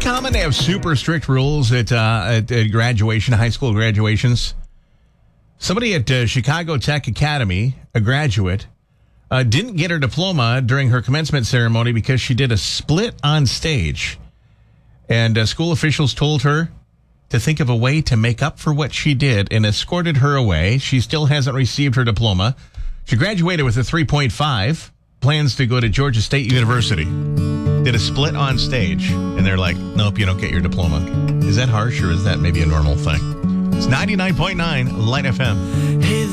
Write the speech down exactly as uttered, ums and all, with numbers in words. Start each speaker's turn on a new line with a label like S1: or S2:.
S1: common to have super strict rules at, uh, at, at graduation, high school graduations? Somebody at uh, Chicago Tech Academy, a graduate, uh, didn't get her diploma during her commencement ceremony because she did a split on stage. And uh, school officials told her to think of a way to make up for what she did and escorted her away. She still hasn't received her diploma. She graduated with a three point five, plans to go to Georgia State University. Did a split on stage, and they're like, nope, you don't get your diploma. Is that harsh, or is that maybe a normal thing? It's ninety-nine point nine Light F M. Hey,